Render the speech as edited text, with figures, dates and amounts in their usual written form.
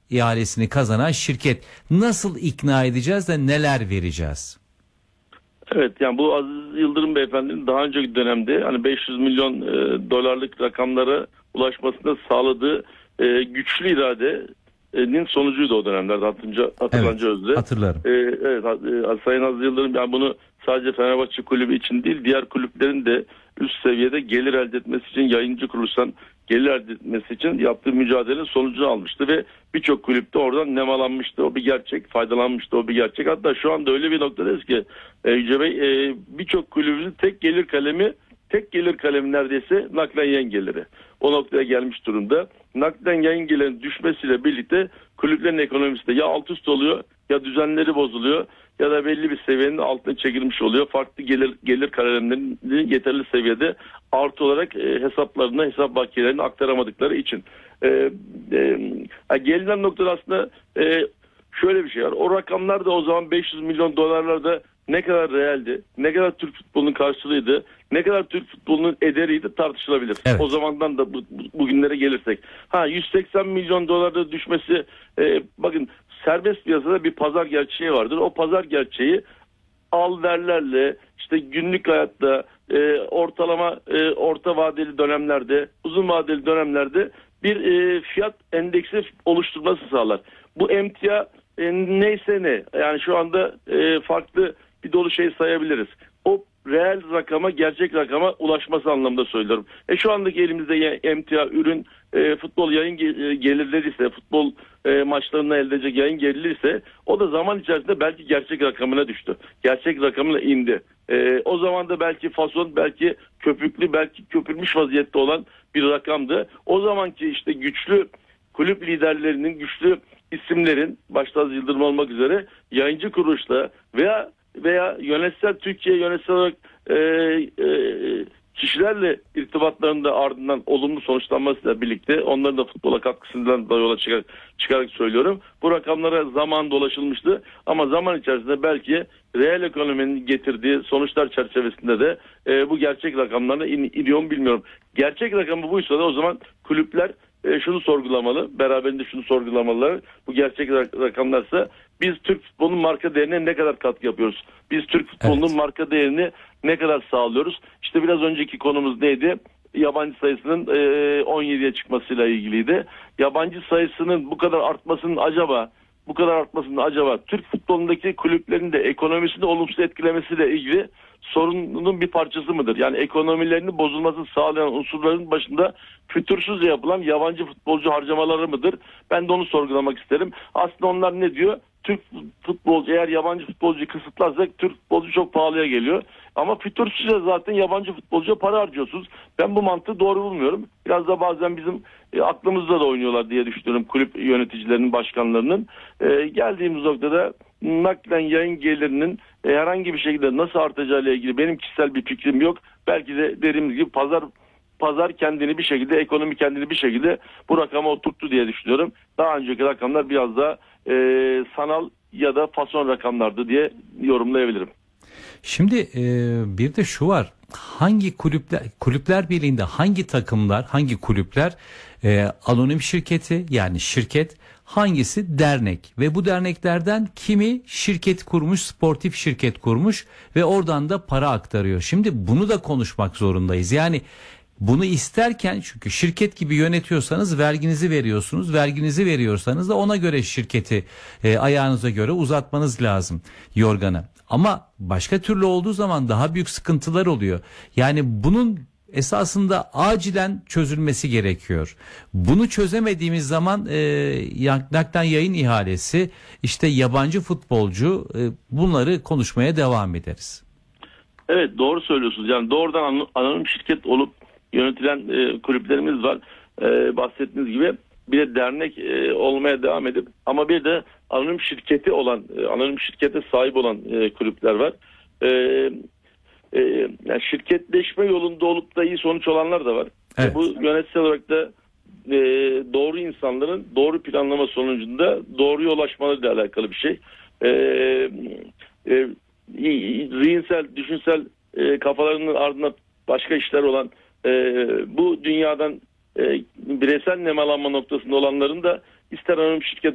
ihalesini kazanan şirket. Nasıl ikna edeceğiz de neler vereceğiz? Evet, yani bu Aziz Yıldırım Beyefendi'nin daha önceki dönemde hani 500 milyon dolarlık rakamlara ulaşmasını sağladığı güçlü iradenin sonucuydu o dönemlerde, hatırlanacağı üzere. Hatırlarım. Evet, Sayın Aziz Yıldırım yani bunu sadece Fenerbahçe kulübü için değil, diğer kulüplerin de üst seviyede gelir elde etmesi için, yayıncı kuruluştan gelir elde etmesi için yaptığı mücadelenin sonucunu almıştı ve birçok kulüpte oradan nemalanmıştı. O bir gerçek, faydalanmıştı, o bir gerçek. Hatta şu anda öyle bir noktadayız ki Yüce Bey, birçok kulübümüzün tek gelir kalemi neredeyse naklen yayın geliri. O noktaya gelmiş durumda. Naklen yayın gelirinin düşmesiyle birlikte kulüplerin ekonomisi de ya alt üst oluyor, ya düzenleri bozuluyor, ya da belli bir seviyenin altına çekilmiş oluyor. Farklı gelir kalemlerinin yeterli seviyede artı olarak hesaplarına, hesap bakiyelerini aktaramadıkları için. Gelinen noktada aslında şöyle bir şey var. O rakamlar da o zaman 500 milyon dolarlarda ne kadar realdi, ne kadar Türk futbolunun karşılığıydı, ne kadar Türk futbolunun ederiydi tartışılabilir. Evet. O zamandan da bugünlere gelirsek. 180 milyon dolarda düşmesi, bakın serbest piyasada bir pazar gerçeği vardır. O pazar gerçeği al verlerle, işte günlük hayatta, orta vadeli dönemlerde, uzun vadeli dönemlerde bir fiyat endeksi oluşturması sağlar. Bu emtia neyse ne, yani şu anda farklı bir dolu şey sayabiliriz. O reel rakama, gerçek rakama ulaşması anlamında söylüyorum. Şu andaki elimizde emtia ürün futbol yayın gelirleri ise, futbol maçlarına elde edecek yayın geliri ise, o da zaman içerisinde belki gerçek rakamına düştü. Gerçek rakamına indi. O zaman da belki fason, belki köpüklü, belki köpürmüş vaziyette olan bir rakamdı. O zamanki işte güçlü kulüp liderlerinin, güçlü isimlerin, başta Aziz Yıldırım olmak üzere, yayıncı kuruluşla veya Türkiye yönetsel olarak kişilerle irtibatlarında ardından olumlu sonuçlanmasıyla birlikte, onların da futbola katkısından da yola çıkarak söylüyorum. Bu rakamlara zamanında ulaşılmıştı ama zaman içerisinde belki reel ekonominin getirdiği sonuçlar çerçevesinde de bu gerçek rakamlarına iniyor mu bilmiyorum. Gerçek rakamı buysa da o zaman kulüpler şunu sorgulamalı, beraberinde şunu sorgulamalılar. Bu gerçek rakamlarsa biz Türk futbolunun marka değerine ne kadar katkı yapıyoruz? Biz Türk futbolunun marka değerini ne kadar sağlıyoruz? İşte biraz önceki konumuz neydi? Yabancı sayısının 17'ye çıkmasıyla ilgiliydi. Yabancı sayısının bu kadar artmasının acaba Türk futbolundaki kulüplerin de ekonomisini olumsuz etkilemesiyle ilgili sorunun bir parçası mıdır? Yani ekonomilerinin bozulmasını sağlayan unsurların başında fütursuzca yapılan yabancı futbolcu harcamaları mıdır? Ben de onu sorgulamak isterim. Aslında onlar ne diyor? Türk futbolcu, eğer yabancı futbolcuyu kısıtlarsak Türk futbolcu çok pahalıya geliyor. Ama fütursuzca zaten yabancı futbolcuya para harcıyorsunuz. Ben bu mantığı doğru bulmuyorum. Biraz da bazen bizim aklımızda da oynuyorlar diye düşünüyorum kulüp yöneticilerinin, başkanlarının. Geldiğimiz noktada naklen yayın gelirinin herhangi bir şekilde nasıl artacağıyla ilgili benim kişisel bir fikrim yok. Belki de dediğimiz gibi pazar kendini bir şekilde, ekonomi kendini bir şekilde bu rakama oturttu diye düşünüyorum. Daha önceki rakamlar biraz da sanal ya da fason rakamlardı diye yorumlayabilirim. Şimdi bir de şu var. Hangi kulüpler birliğinde hangi takımlar, hangi kulüpler anonim şirketi, yani şirket, hangisi dernek ve bu derneklerden kimi şirket kurmuş, sportif şirket kurmuş ve oradan da para aktarıyor. Şimdi bunu da konuşmak zorundayız. Yani bunu isterken, çünkü şirket gibi yönetiyorsanız verginizi veriyorsunuz. Verginizi veriyorsanız da ona göre şirketi ayağınıza göre uzatmanız lazım, yorganı. Ama başka türlü olduğu zaman daha büyük sıkıntılar oluyor. Yani bunun esasında acilen çözülmesi gerekiyor. Bunu çözemediğimiz zaman naklen yayın ihalesi, işte yabancı futbolcu, bunları konuşmaya devam ederiz. Evet, doğru söylüyorsunuz. Yani doğrudan anonim şirket olup yönetilen kulüplerimiz var. Bahsettiğiniz gibi bir de dernek olmaya devam edip ama bir de anonim şirkete sahip olan kulüpler var. Yani şirketleşme yolunda olup da iyi sonuç olanlar da var. Evet. Bu yönetsel olarak da doğru insanların doğru planlama sonucunda doğruya ulaşmalarıyla alakalı bir şey. Zihinsel, düşünsel kafalarının ardında başka işler olan bu dünyadan bireysel nemalanma noktasında olanların da ister anonim şirket